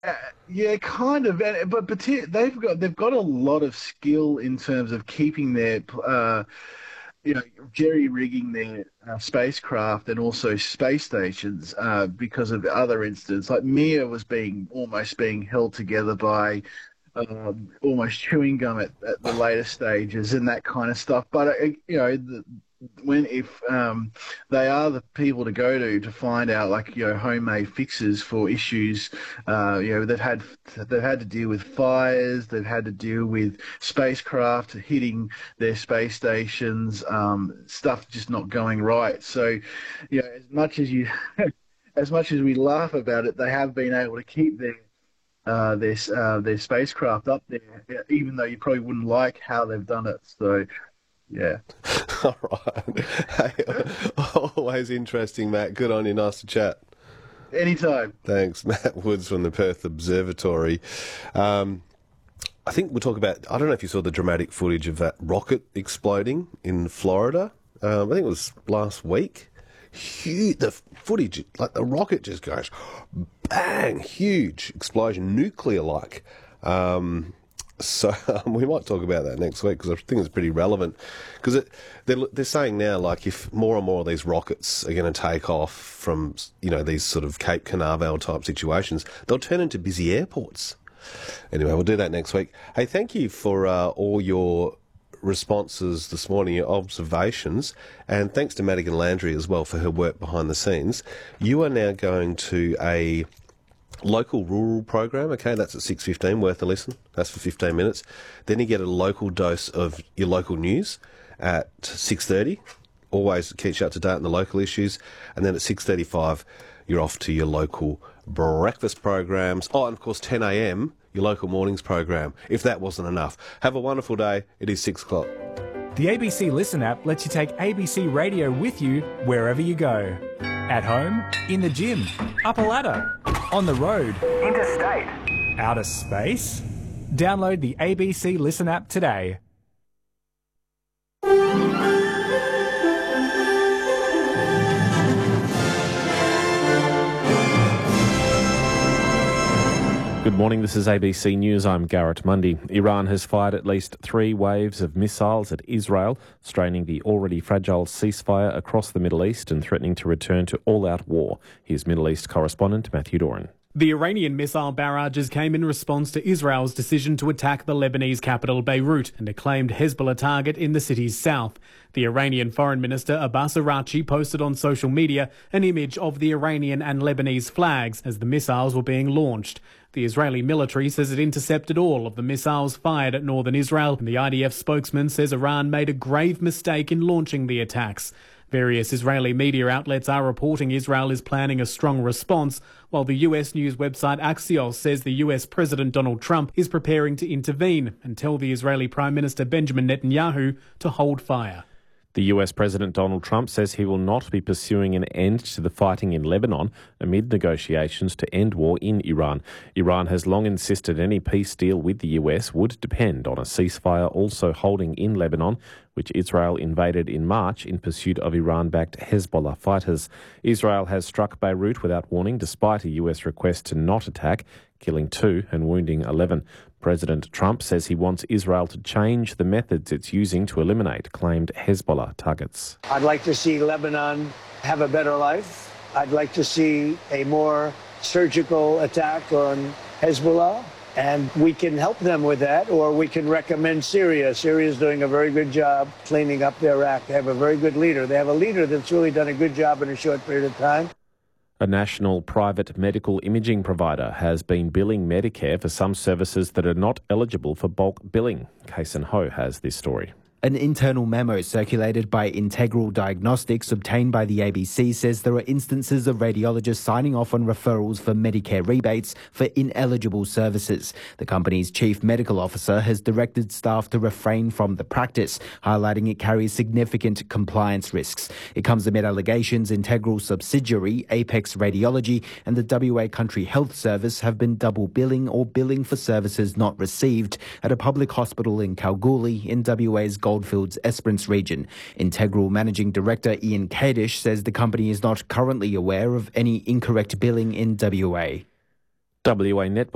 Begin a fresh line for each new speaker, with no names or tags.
Uh, yeah, kind of, they've got a lot of skill in terms of keeping their jerry rigging their spacecraft and also space stations because of other incidents. Like Mir was being almost being held together by almost chewing gum at the later stages and that kind of stuff. But when if they are the people to go to find out like homemade fixes for issues, they've had to deal with fires, they've had to deal with spacecraft hitting their space stations, stuff just not going right. So, as much as you as much as we laugh about it, they have been able to keep their spacecraft up there, even though you probably wouldn't like how they've done it. So, yeah.
All right. Hey, always interesting, Matt. Good on you. Nice to chat.
Anytime.
Thanks, Matt Woods from the Perth Observatory. I think we'll talk about, I don't know if you saw the dramatic footage of that rocket exploding in Florida. I think it was last week. Huge, the footage, like the rocket just goes bang, huge explosion, nuclear-like. So we might talk about that next week because I think it's pretty relevant. Because they're saying now, like, if more and more of these rockets are going to take off from, these sort of Cape Canaveral type situations, they'll turn into busy airports. Anyway, we'll do that next week. Hey, thank you for all your responses this morning, your observations, and thanks to Madigan Landry as well for her work behind the scenes. You are now going to a local rural program, okay, that's at 6:15, worth a listen. That's for 15 minutes. Then you get a local dose of your local news at 6:30. Always keeps you up to date on the local issues. And then at 6:35, you're off to your local breakfast programs. Oh, and of course, 10 a.m, your local mornings program, if that wasn't enough. Have a wonderful day. It is 6 o'clock.
The ABC Listen app lets you take ABC Radio with you wherever you go. At home, in the gym, up a ladder, on the road, interstate, outer space. Download the ABC Listen app today.
Good morning, this is ABC News. I'm Garrett Mundy. Iran has fired at least 3 waves of missiles at Israel, straining the already fragile ceasefire across the Middle East and threatening to return to all-out war. Here's Middle East correspondent Matthew Doran.
The Iranian missile barrages came in response to Israel's decision to attack the Lebanese capital Beirut, an acclaimed Hezbollah target in the city's south. The Iranian Foreign Minister Abbas Araghchi posted on social media an image of the Iranian and Lebanese flags as the missiles were being launched. The Israeli military says it intercepted all of the missiles fired at northern Israel, and the IDF spokesman says Iran made a grave mistake in launching the attacks. Various Israeli media outlets are reporting Israel is planning a strong response, while the US news website Axios says the US President Donald Trump is preparing to intervene and tell the Israeli Prime Minister Benjamin Netanyahu to hold fire.
The US President Donald Trump says he will not be pursuing an end to the fighting in Lebanon amid negotiations to end war in Iran. Iran has long insisted any peace deal with the US would depend on a ceasefire also holding in Lebanon, which Israel invaded in March in pursuit of Iran-backed Hezbollah fighters. Israel has struck Beirut without warning despite a US request to not attack, killing 2 and wounding 11. President Trump says he wants Israel to change the methods it's using to eliminate claimed Hezbollah targets.
I'd like to see Lebanon have a better life. I'd like to see a more surgical attack on Hezbollah, and we can help them with that, or we can recommend Syria. Syria is doing a very good job cleaning up their act. They have a very good leader. They have a leader that's really done a good job in a short period of time.
A national private medical imaging provider has been billing Medicare for some services that are not eligible for bulk billing. Kason Ho has this story.
An internal memo circulated by Integral Diagnostics obtained by the ABC says there are instances of radiologists signing off on referrals for Medicare rebates for ineligible services. The company's chief medical officer has directed staff to refrain from the practice, highlighting it carries significant compliance risks. It comes amid allegations Integral subsidiary Apex Radiology and the WA Country Health Service have been double billing or billing for services not received at a public hospital in Kalgoorlie in WA's Goldfields Esperance region. Integral Managing Director Ian Kadish says the company is not currently aware of any incorrect billing in WA.
WA Netball